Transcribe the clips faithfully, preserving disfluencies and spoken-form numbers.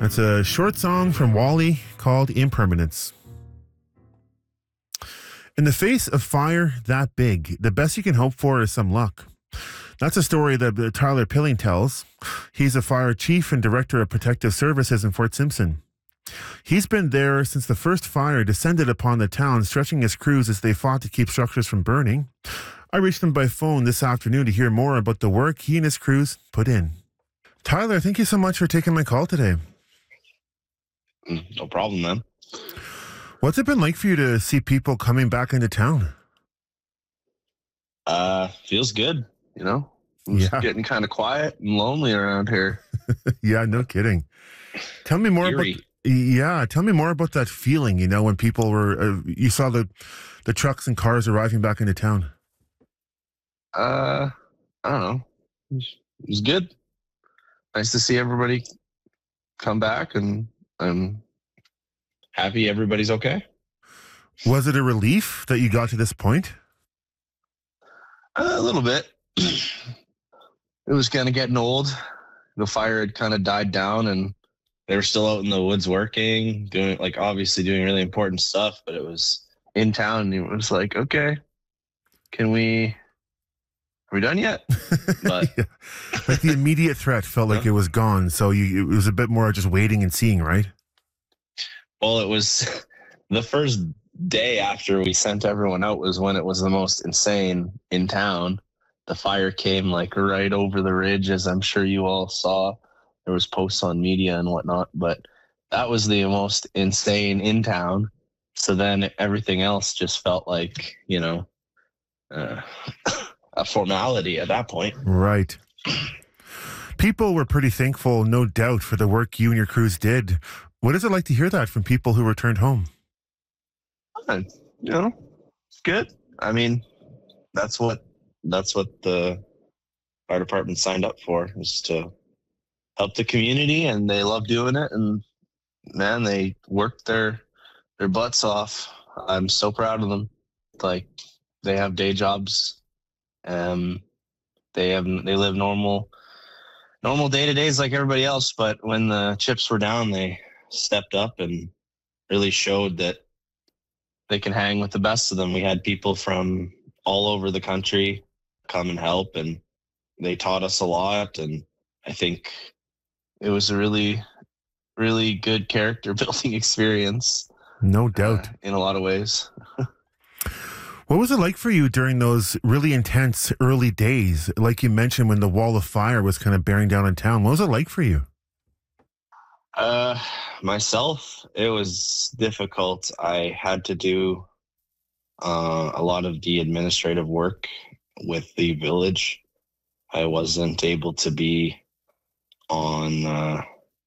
It's a short song from Wally called Impermanence. In the face of fire that big, the best you can hope for is some luck. That's a story that uh, Tyler Pilling tells. He's a fire chief and director of protective services in Fort Simpson. He's been there since the first fire descended upon the town, stretching his crews as they fought to keep structures from burning. I reached him by phone this afternoon to hear more about the work he and his crews put in. Tyler, thank you so much for taking my call today. No problem, man. What's it been like for you to see people coming back into town? Uh, feels good, you know? It's Yeah. getting kind of quiet and lonely around here. Yeah, no kidding. Tell me more Eerie. about yeah, tell me more about that feeling, you know, when people were uh, you saw the the trucks and cars arriving back into town. Uh, I don't know. It was, it was good. Nice to see everybody come back, and I'm happy everybody's okay. Was it a relief that you got to this point? Uh, a little bit. It was kind of getting old. The fire had kind of died down, and they were still out in the woods working, doing like obviously doing really important stuff, but it was in town, and it was like, okay, can we, are we done yet? But Yeah. Like the immediate threat felt like Huh? it was gone, so you it was a bit more just waiting and seeing, right? well, it was the first day after we sent everyone out was when it was the most insane in town. The fire came like right over the ridge, as I'm sure you all saw. There was posts on media and whatnot, but that was the most insane in town. So then everything else just felt like, you know, uh, a formality at that point. Right. People were pretty thankful, no doubt, for the work you and your crews did. What is it like to hear that from people who returned home? Uh, You know, it's good. I mean, that's what that's what the fire department signed up for, is to help the community, and they love doing it. And man, they worked their their butts off. I'm so proud of them. Like, they have day jobs. Um, they have they live normal normal day to days like everybody else. But when the chips were down, they stepped up and really showed that they can hang with the best of them. We had people from all over the country come and help, and they taught us a lot. And I think it was a really, really good character building experience. No doubt. uh, in a lot of ways. What was it like for you during those really intense early days? Like you mentioned, when the wall of fire was kind of bearing down on town. What was it like for you? Uh, myself, it was difficult. I had to do uh, a lot of the administrative work with the village. I wasn't able to be on uh,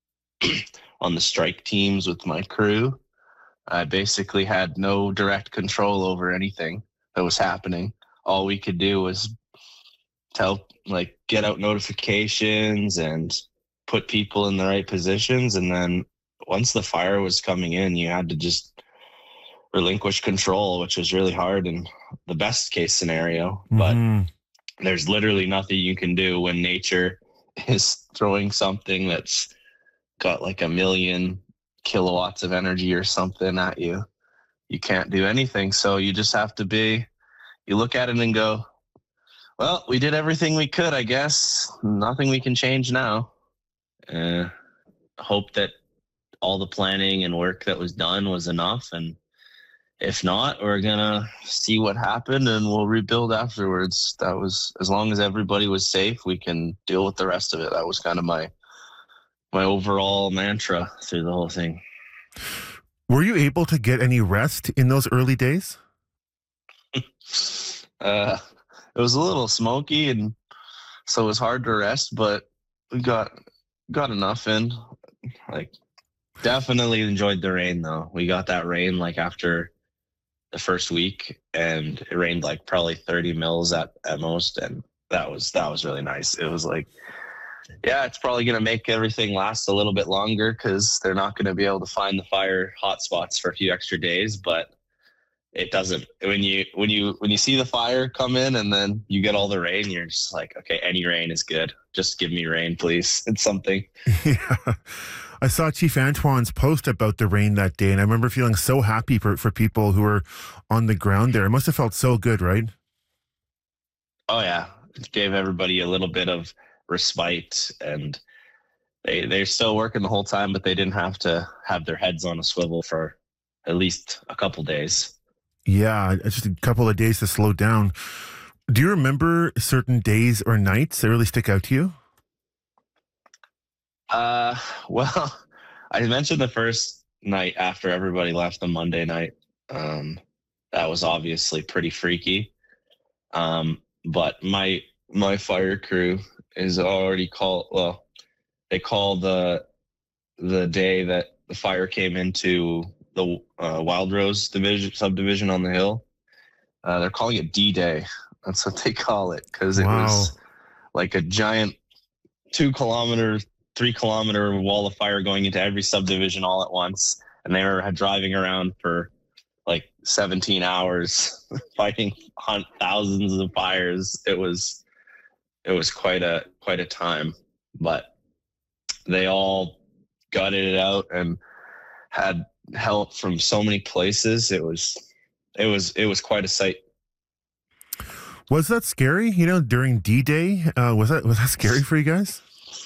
on the strike teams with my crew. I basically had no direct control over anything that was happening. All we could do was tell, like, get out notifications and put people in the right positions. And then once the fire was coming in, you had to just relinquish control, which was really hard in the best case scenario. But Mhm. there's literally nothing you can do when nature is throwing something that's got like a million kilowatts of energy or something at you. You can't do anything. So you just have to be, you look at it and go, well, we did everything we could, I guess. Nothing we can change now. Uh, hope that all the planning and work that was done was enough. And if not, we're going to see what happened and we'll rebuild afterwards. That was, as long as everybody was safe, we can deal with the rest of it. That was kind of my my overall mantra through the whole thing. Were you able to get any rest in those early days? Uh, it was a little smoky, and so it was hard to rest, but we got got enough in. Like, definitely enjoyed the rain though. We got that rain like after the first week, and it rained like probably thirty mils at, at most, and that was that was really nice. It was like, yeah, it's probably going to make everything last a little bit longer because they're not going to be able to find the fire hotspots for a few extra days. But it doesn't. When you when you when you see the fire come in and then you get all the rain, you're just like, okay, any rain is good. Just give me rain, please. It's something. Yeah. I saw Chief Antoine's post about the rain that day, and I remember feeling so happy for, for people who were on the ground there. It must have felt so good, right? Oh yeah, it gave everybody a little bit of respite, and they they're still working the whole time, but they didn't have to have their heads on a swivel for at least a couple days. Yeah, just a couple of days to slow down. Do you remember certain days or nights that really stick out to you? Uh, well, I mentioned the first night after everybody left, the Monday night. Um, that was obviously pretty freaky. Um, but my my fire crew is already called. Well, they call the the day that the fire came into the uh, Wild Rose division subdivision on the hill. Uh, they're calling it D-Day. That's what they call it, because it Wow. was like a giant two kilometer, three kilometer wall of fire going into every subdivision all at once, and they were driving around for like seventeen hours fighting on thousands of fires. It was it was quite a quite a time, but they all gutted it out and had help from so many places. It was it was it was quite a sight. Was that scary? You know, during D-Day, uh, was that was that scary for you guys?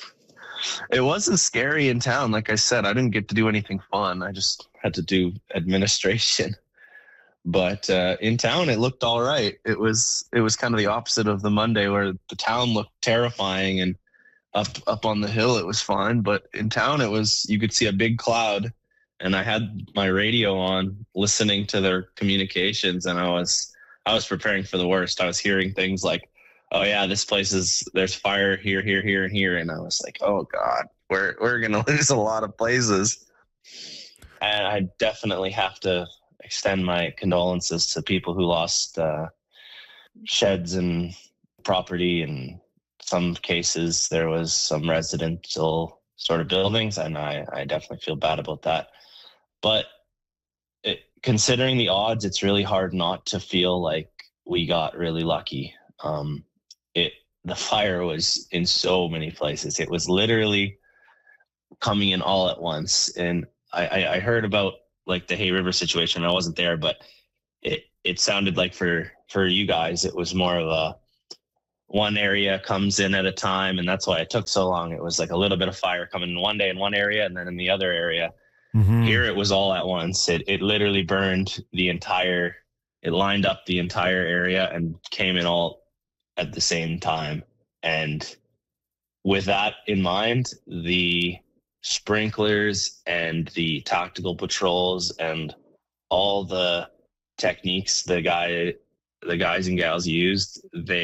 It wasn't scary in town. Like I said, I didn't get to do anything fun. I just had to do administration. But uh, in town, it looked all right. It was it was kind of the opposite of the Monday, where the town looked terrifying, and up up on the hill it was fine. But in town, it was, you could see a big cloud, and I had my radio on, listening to their communications, and I was I was preparing for the worst. I was hearing things like, "Oh yeah, this place is there's fire here, here, here, and here," and I was like, "Oh God, we're we're gonna lose a lot of places." And I definitely have to extend my condolences to people who lost uh, sheds and property. In some cases, there was some residential sort of buildings, and I, I definitely feel bad about that. But it, considering the odds, it's really hard not to feel like we got really lucky. Um, it the fire was in so many places. It was literally coming in all at once, and I, I, I heard about like the Hay River situation. I wasn't there, but it it sounded like for for you guys, it was more of a one area comes in at a time, and that's why it took so long. It was like a little bit of fire coming in one day in one area, and then in the other area. Mm-hmm. Here it was all at once. It it literally burned the entire. It lined up the entire area and came in all at the same time. And with that in mind, the sprinklers and the tactical patrols and all the techniques the guy the guys and gals used, they